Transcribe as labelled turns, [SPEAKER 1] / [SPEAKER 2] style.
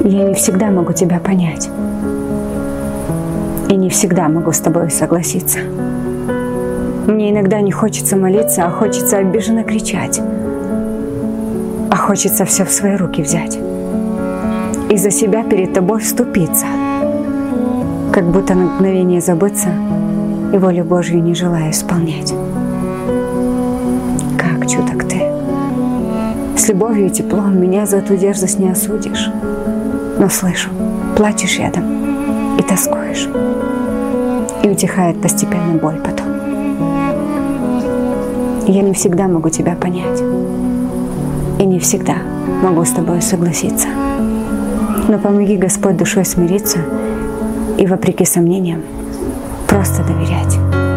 [SPEAKER 1] Я не всегда могу тебя понять. И не всегда могу с тобой согласиться. Мне иногда не хочется молиться, а хочется обиженно кричать. А хочется все в свои руки взять. И за себя перед тобой вступиться. Как будто на мгновение забыться и волю Божью не желаю исполнять. Как чуток ты. С любовью и теплом меня за эту дерзость не осудишь. Но слышу, плачешь рядом и тоскуешь. И утихает постепенно боль потом. Я не всегда могу тебя понять. И не всегда могу с тобой согласиться. Но помоги, Господь, душой смириться и, вопреки сомнениям, просто доверять.